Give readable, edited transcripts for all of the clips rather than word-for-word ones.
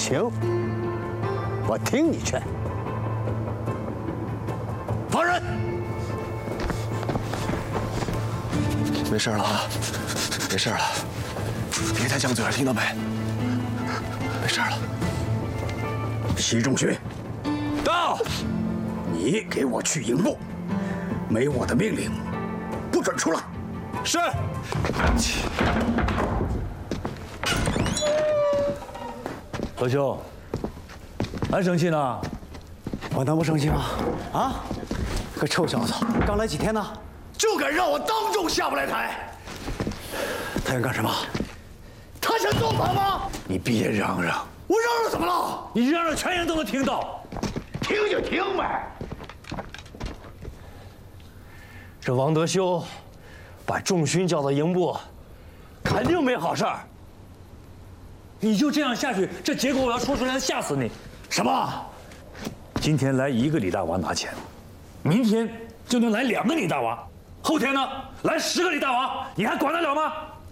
行，我听你劝。放人！ 没事了啊，没事了，别太犟嘴了，听到没？没事了。 习仲勋， 到！ 你给我去营部，没我的命令，不准出来。 是。 何兄，还生气呢？ 我能不生气吗？啊，个臭小子，刚来几天呢，就敢让我当众下不来台。他想干什么？他想造反吗？你别嚷嚷，我嚷嚷怎么了？ 你嚷嚷，全营都能听到。 听就听呗。 这王德修把仲勋叫到营部，肯定没好事儿。 你就这样下去，这结果我要说出来吓死你！ 什么？ 今天来1个李大娃拿钱，明天就能来2个李大娃，后天呢来10个李大娃，你还管得了吗？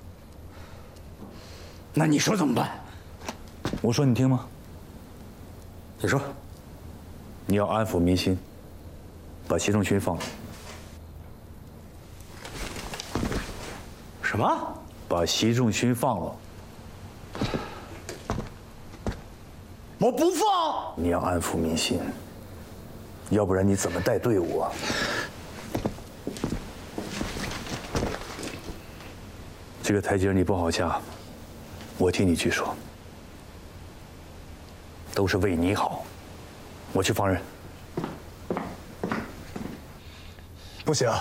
那你说怎么办？ 我说你听吗？ 你说， 你要安抚民心，把习仲勋放了。 什么？ 把习仲勋放了。 我不放！ 你要安抚民心，要不然你怎么带队伍啊？这个台阶你不好下，我替你去说，都是为你好。我去放人。 不行，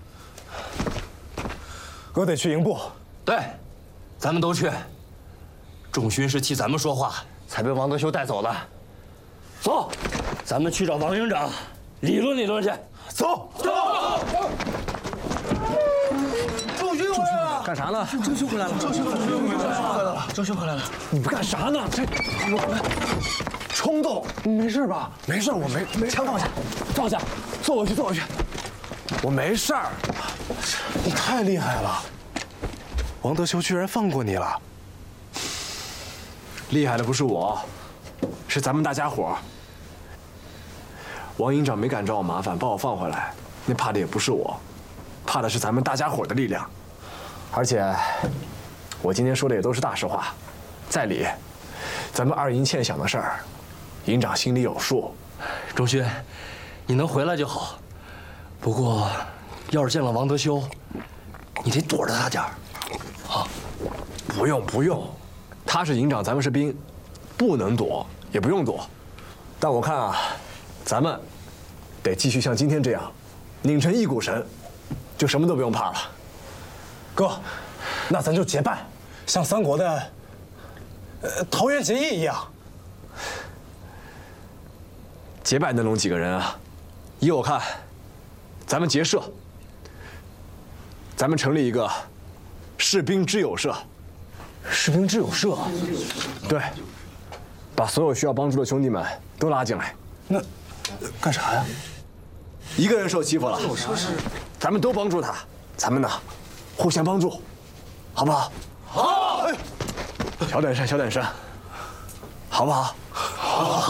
我得去营部。 对，咱们都去。仲勋是替咱们说话，才被王德修带走的。走，咱们去找王营长理论理论去。 走。 仲勋回来了！ 干啥呢？ 仲勋回来了！仲勋回来了！仲勋回来了！ 你们干啥呢？这冲动，没事吧？没事，我没枪放下，放下，坐回去，坐回去。我没事儿。你太厉害了，王德修居然放过你了。厉害的不是我，是咱们大家伙儿。王营长没敢找我麻烦，把我放回来，那怕的也不是我，怕的是咱们大家伙的力量。而且，我今天说的也都是大实话，在理。咱们2营欠饷的事儿，营长心里有数。 仲勋，你能回来就好。不过，要是见了王德修，你得躲着他点儿。啊， 不用，他是营长，咱们是兵，不能躲，也不用躲。但我看啊，咱们得继续像今天这样，拧成一股绳，就什么都不用怕了。哥，那咱就结拜，像三国的桃园结义一样。结拜能拢几个人啊？依我看，咱们结社，咱们成立一个士兵知友社。士兵知友社？对，把所有需要帮助的兄弟们都拉进来。那干啥呀？一个人受欺负了，咱们都帮助他，咱们呢，互相帮助，好不好？好。小点声，好不好？好。